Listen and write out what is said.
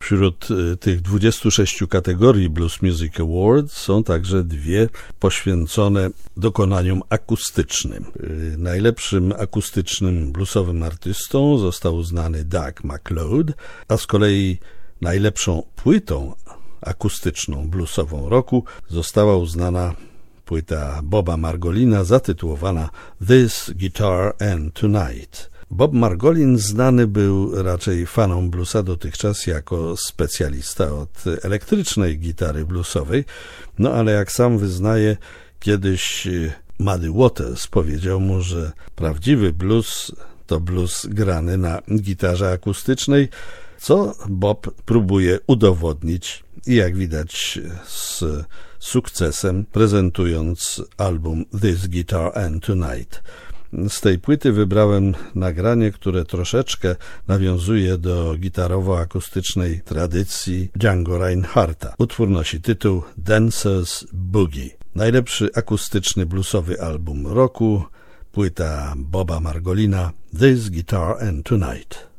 Wśród tych 26 kategorii Blues Music Awards są także 2 poświęcone dokonaniom akustycznym. Najlepszym akustycznym bluesowym artystą został uznany Doug McLeod, a z kolei najlepszą płytą akustyczną bluesową roku została uznana płyta Boba Margolina zatytułowana This Guitar and Tonight. Bob Margolin znany był raczej fanom bluesa dotychczas jako specjalista od elektrycznej gitary bluesowej, no ale jak sam wyznaje, kiedyś Muddy Waters powiedział mu, że prawdziwy blues to blues grany na gitarze akustycznej, co Bob próbuje udowodnić i jak widać z sukcesem, prezentując album This Guitar and Tonight. Z tej płyty wybrałem nagranie, które troszeczkę nawiązuje do gitarowo-akustycznej tradycji Django Reinhardta. Utwór nosi tytuł Dancer's Boogie. Najlepszy akustyczny bluesowy album roku, płyta Boba Margolina This Guitar and Tonight.